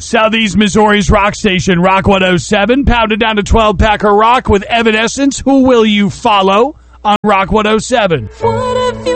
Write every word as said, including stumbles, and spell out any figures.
Southeast Missouri's rock station, Rock one oh seven, pounded down to twelve Packer Rock with Evanescence. Who will you follow on Rock one oh seven? What